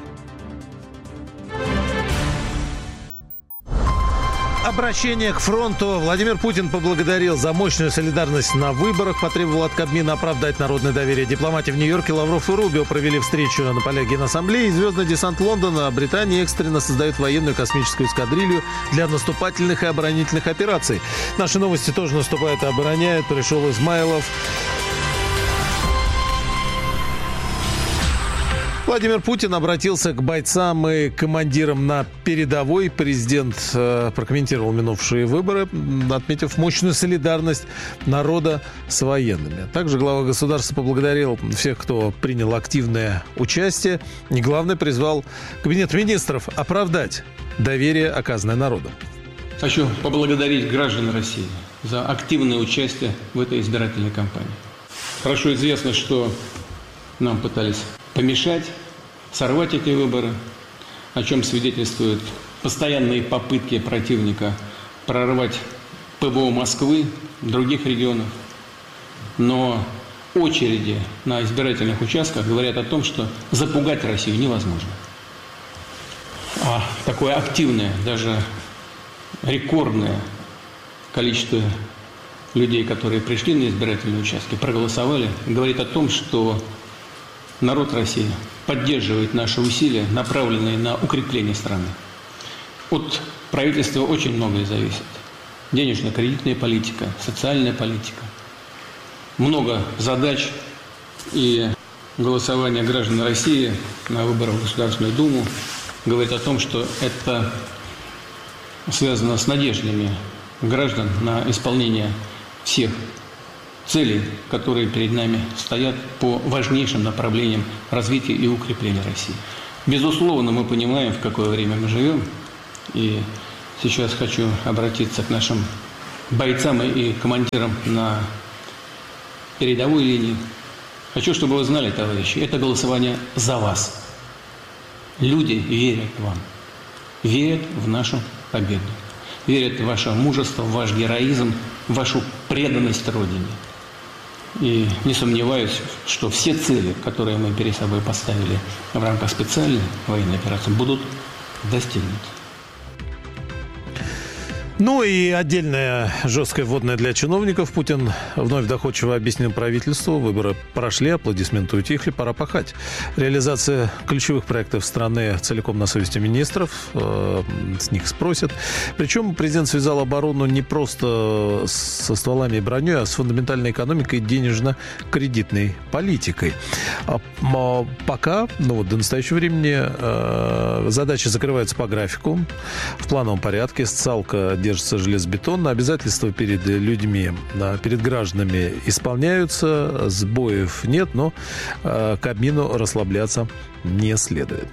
Обращение к фронту. Владимир Путин поблагодарил за мощную солидарность на выборах, потребовал от Кабмина оправдать народное доверие. Дипломаты в Нью-Йорке Лавров и Рубио провели встречу на полях Генассамблеи. Звездный десант Лондона Британии экстренно создает военную космическую эскадрилью для наступательных и оборонительных операций. Наши новости тоже наступают и обороняют. Пришел Измайлов. Владимир Путин обратился к бойцам и командирам на передовой. Президент э, прокомментировал минувшие выборы, отметив мощную солидарность народа с военными. Также глава государства поблагодарил всех, кто принял активное участие. И, главное, призвал Кабинет министров оправдать доверие, оказанное народу. Хочу поблагодарить граждан России за активное участие в этой избирательной кампании. Хорошо известно, что нам пытались помешать, сорвать эти выборы, о чем свидетельствуют постоянные попытки противника прорвать ПВО Москвы, других регионов. Но очереди на избирательных участках говорят о том, что запугать Россию невозможно. А такое активное, даже рекордное количество людей, которые пришли на избирательные участки, проголосовали, говорит о том, что народ России поддерживает наши усилия, направленные на укрепление страны. От правительства очень многое зависит. Денежно-кредитная политика, социальная политика. Много задач, и голосование граждан России на выборах в Государственную Думу говорит о том, что это связано с надеждами граждан на исполнение всех целей, которые перед нами стоят по важнейшим направлениям развития и укрепления России. Безусловно, мы понимаем, в какое время мы живем, и сейчас хочу обратиться к нашим бойцам и командирам на передовой линии. Хочу, чтобы вы знали, товарищи, это голосование за вас. Люди верят вам, верят в нашу победу, верят в ваше мужество, в ваш героизм, в вашу преданность Родине. И не сомневаюсь, что все цели, которые мы перед собой поставили в рамках специальной военной операции, будут достигнуты. Ну и отдельная жесткая вводная для чиновников. Путин вновь доходчиво объяснил правительству. Выборы прошли, аплодисменты утихли, пора пахать. Реализация ключевых проектов страны целиком на совести министров. Э, с них спросят. Причем президент связал оборону не просто со стволами и броней, а с фундаментальной экономикой и денежно-кредитной политикой. А, а пока, ну вот до настоящего времени, э, задачи закрываются по графику, в плановом порядке. Социалка держится железобетонно, обязательства перед людьми, перед гражданами исполняются, сбоев нет, но э, Кабмину расслабляться не следует.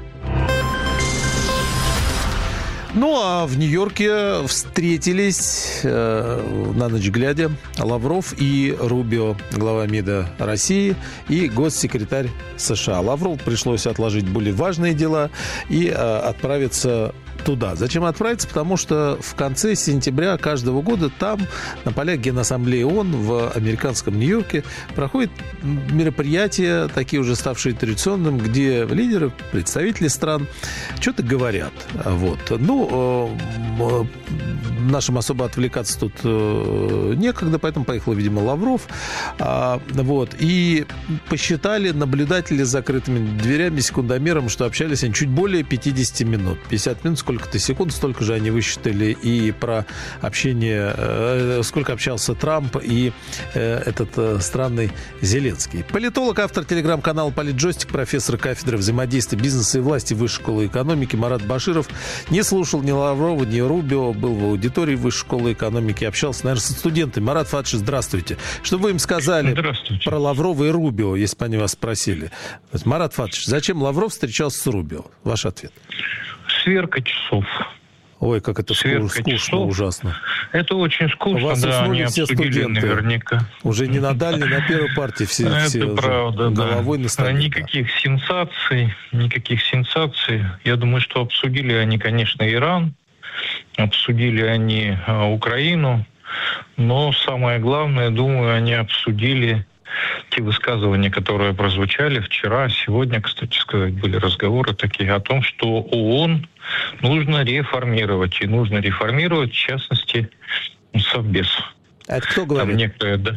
Ну, а в Нью-Йорке встретились э, на ночь глядя Лавров и Рубио, глава МИДа России и госсекретарь США. Лаврову пришлось отложить более важные дела и э, отправиться туда. Зачем отправиться? Потому что в конце сентября каждого года там, на полях Генассамблеи ООН в американском Нью-Йорке, проходит мероприятия, такие уже ставшие традиционным, где лидеры, представители стран что-то говорят. Вот. Ну, э, нашим особо отвлекаться тут э, некогда, поэтому поехал, видимо, Лавров. А, вот. И посчитали наблюдатели с закрытыми дверями, секундомером, что общались они чуть более пятьдесят минут. пятьдесят минут, сколько-то секунд, столько же они высчитали и про общение, э, сколько общался Трамп и э, этот э, странный Зеленский. Политолог, автор телеграм-канала «Политджойстик», профессор кафедры взаимодействия бизнеса и власти Высшей школы экономики Марат Баширов не слушал ни Лаврова, ни Рубио, был в аудитории Высшей школы экономики, общался, наверное, со студентами. Марат Фадж, здравствуйте. Что вы им сказали про Лаврова и Рубио, если бы они вас спросили? Марат Фадж, зачем Лавров встречался с Рубио? Ваш ответ. Сверка часов. Ой, как это Сверка скучно, часов. Ужасно. Это очень скучно, вас да, они все обсудили студенты. Наверняка. Уже не на дальней, на первой партии все, это все правда, головой да. на столе. Никаких сенсаций, никаких сенсаций. Я думаю, что обсудили они, конечно, Иран, обсудили они а, Украину, но самое главное, думаю, они обсудили те высказывания, которые прозвучали вчера, сегодня, кстати сказать, были разговоры такие о том, что ООН нужно реформировать. И нужно реформировать, в частности, Совбез. А это кто говорит? Там некое, да.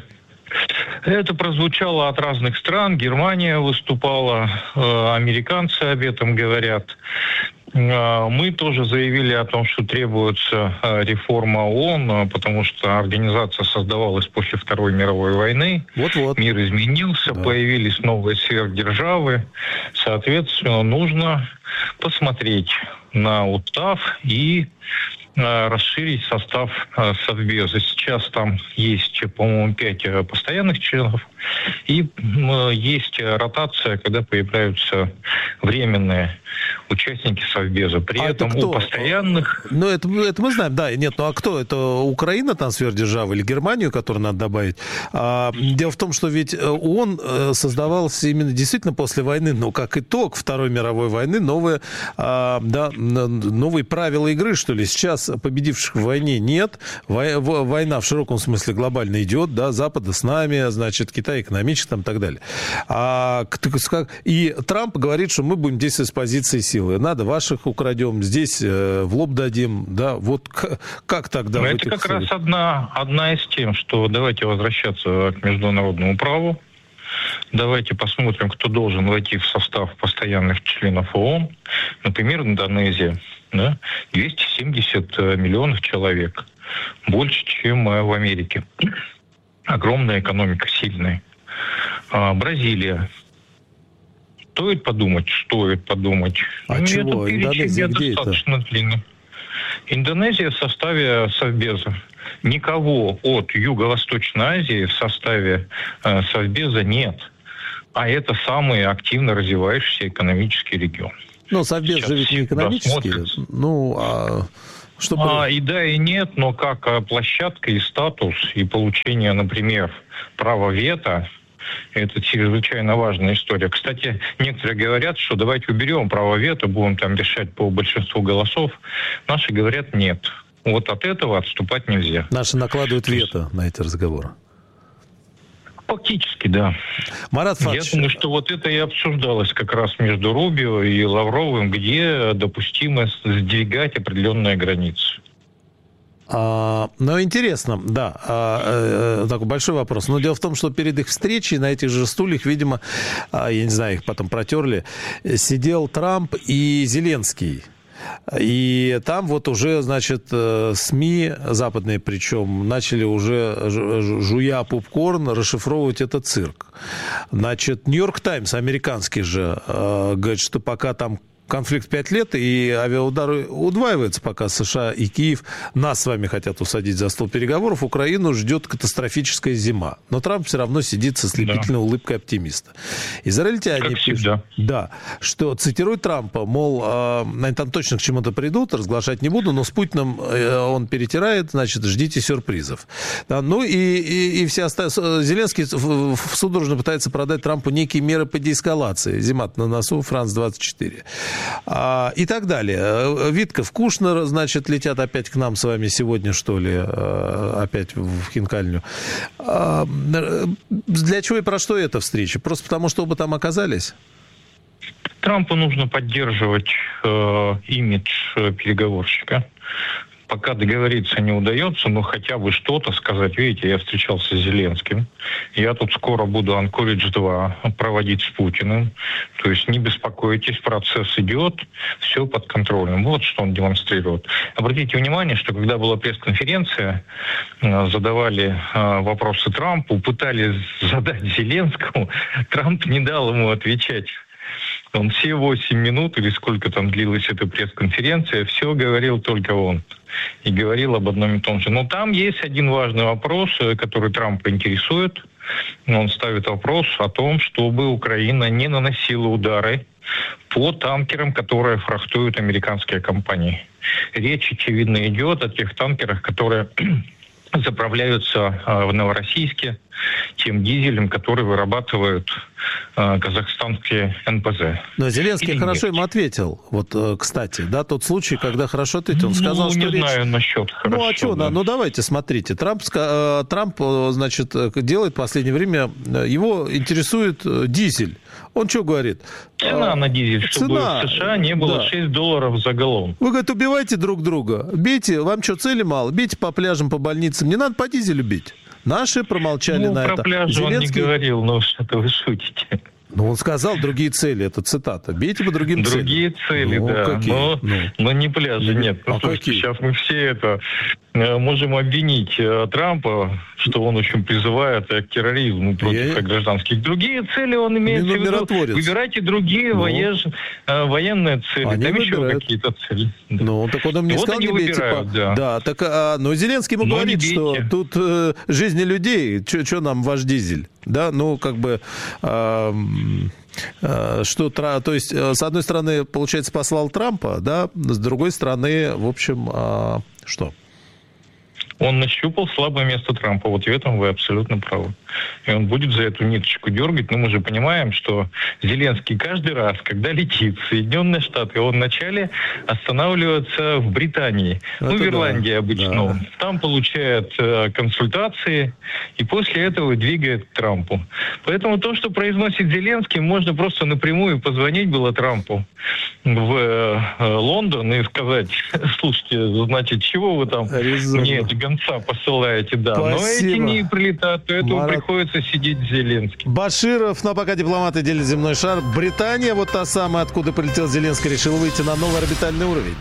Это прозвучало от разных стран. Германия выступала, э, американцы об этом говорят. Мы тоже заявили о том, что требуется реформа ООН, потому что организация создавалась после Второй мировой войны. Вот-вот. Мир изменился, да. Появились новые сверхдержавы. Соответственно, нужно посмотреть на устав и расширить состав Совбеза. Сейчас там есть, по-моему, пять постоянных членов, и есть ротация, когда появляются временные участники Совбеза. При а этом это у постоянных... Ну, это, это мы знаем, да. Нет, ну а кто? Это Украина там сверхдержава или Германию, которую надо добавить? А, дело в том, что ведь ООН создавался именно действительно после войны, ну, как итог Второй мировой войны, новые, а, да, новые правила игры, что ли. Сейчас победивших в войне нет. Война в широком смысле глобально идет, да, Запада с нами, значит, Китай экономически там и так далее. А, и Трамп говорит, что мы будем действовать с позиции силы. Надо ваших украдем, здесь э, в лоб дадим, да, вот к, как тогда? Но это как целях? раз одна, одна из тем, что давайте возвращаться к международному праву, давайте посмотрим, кто должен войти в состав постоянных членов ООН. Например, Индонезия, да, двести семьдесят миллионов человек, больше, чем в Америке. Огромная экономика, сильная. А, Бразилия. Стоит подумать, стоит подумать. А ну, чего? Индонезия где достаточно это? Длинный. Индонезия в составе Совбеза. Никого от Юго-Восточной Азии в составе э, Совбеза нет. А это самый активно развивающийся экономический регион. Ну, Совбез же ведь не экономический. Ну, а... Чтобы... А, и да, и нет, но как площадка и статус, и получение, например, права вето, это чрезвычайно важная история. Кстати, некоторые говорят, что давайте уберем право вето, будем там решать по большинству голосов. Наши говорят нет. Вот от этого отступать нельзя. Наши накладывают вето на эти разговоры. Фактически, да. Марат Фадж... Я думаю, что вот это и обсуждалось как раз между Рубио и Лавровым, где допустимо сдвигать определенные границы. А, ну, интересно, да, а, а, такой большой вопрос. Но дело в том, что перед их встречей на этих же стульях, видимо, а, я не знаю, их потом протерли, сидел Трамп и Зеленский. И там вот уже, значит, СМИ западные, причем, начали уже, жуя попкорн, расшифровывать этот цирк. Значит, Нью-Йорк Таймс, американский же, говорит, что пока там конфликт пять лет, и авиаудары удваиваются, пока США и Киев нас с вами хотят усадить за стол переговоров. Украину ждет катастрофическая зима. Но Трамп все равно сидит со слепительной да. улыбкой оптимиста. Израильтяне пишут, да, что цитирует Трампа, мол, они там точно к чему-то придут, разглашать не буду, но с Путиным он перетирает, значит, ждите сюрпризов. Да, ну и, и, и все остальные... Зеленский судорожно пытается продать Трампу некие меры по деэскалации. Зима на носу, Франц двадцать четыре. И так далее. Витков, Кушнер, значит, летят опять к нам с вами сегодня, что ли, опять в Хинкальню. Для чего и про что эта встреча? Просто потому, что оба там оказались? Трампу нужно поддерживать э, имидж переговорщика. Пока договориться не удается, но хотя бы что-то сказать. Видите, я встречался с Зеленским. Я тут скоро буду Анкоридж два проводить с Путиным. То есть не беспокойтесь, процесс идет, все под контролем. Вот что он демонстрирует. Обратите внимание, что когда была пресс-конференция, задавали вопросы Трампу, пытались задать Зеленскому, Трамп не дал ему отвечать. Он все восемь минут, или сколько там длилась эта пресс-конференция, все говорил только он. И говорил об одном и том же. Но там есть один важный вопрос, который Трампа интересует. Он ставит вопрос о том, чтобы Украина не наносила удары по танкерам, которые фрахтуют американские компании. Речь, очевидно, идет о тех танкерах, которые заправляются в Новороссийске тем дизелем, который вырабатывают э, казахстанские эн пэ зэ. Но Зеленский Или хорошо нет. Им ответил. Вот, кстати, да, тот случай, когда хорошо ответил. Он сказал, ну, что не речь... знаю насчет хорошо. Ну, а что? Да. Ну, давайте, смотрите. Трамп, Трамп, значит, делает в последнее время... Его интересует дизель. Он что говорит? Цена а, на дизель, чтобы цена, в США не было да. шесть долларов за галлон. Вы, говорит, убивайте друг друга. Бейте, вам что, цели мало? Бейте по пляжам, по больницам. Не надо по дизелю бить. Наши промолчали ну, на про это. Пляж Зеленский... он не говорил, но что-то вы шутите. Ну, он сказал другие цели, это цитата. Бейте по другим другие целям. Другие цели, ну, да. Какие? Но, ну. но не пляжи, нет. А Слушайте, сейчас мы все это... можем обвинить Трампа, что он, в общем, призывает к терроризму против Я... гражданских. Другие цели он имеет в виду. Выбирайте другие ну. воеж... военные цели. Они Там выбирают. еще какие-то цели. Ну, так он им не вот сказал, не бейте. Выбирают, по... да. да, так, а, но Зеленский ему но говорит, что тут э, жизни людей, что нам ваш дизель? Да, ну, как бы... Э, э, что, то есть, э, с одной стороны, получается, послал Трампа, да, с другой стороны, в общем, э, что? Он нащупал слабое место Трампа. Вот в этом вы абсолютно правы. И он будет за эту ниточку дергать. Но мы же понимаем, что Зеленский каждый раз, когда летит в Соединенные Штаты, он вначале останавливается в Британии. Это ну, в Ирландии да, обычно. Да. Там получает э, консультации и после этого двигает к Трампу. Поэтому то, что произносит Зеленский, можно просто напрямую позвонить было Трампу в э, Лондон и сказать: слушайте, значит, чего вы там Резонно. мне эти гонца посылаете, да. Спасибо. Но эти не прилетают, поэтому Марат... приходится сидеть с Зеленским. Баширов, но пока дипломаты делят земной шар. Британия, вот та самая, откуда прилетел Зеленский, решил выйти на новый орбитальный уровень.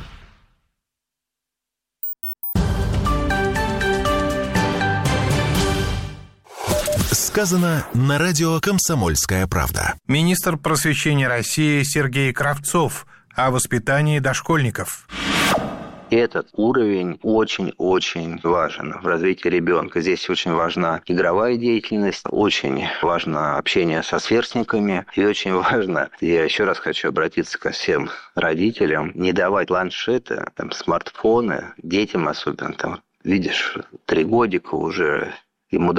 Сказано на радио «Комсомольская правда». Министр просвещения России Сергей Кравцов о воспитании дошкольников. Этот уровень очень-очень важен в развитии ребенка. Здесь очень важна игровая деятельность, очень важно общение со сверстниками и очень важно, я еще раз хочу обратиться ко всем родителям, не давать планшеты, там, смартфоны детям особенно. Там, видишь, три годика уже ему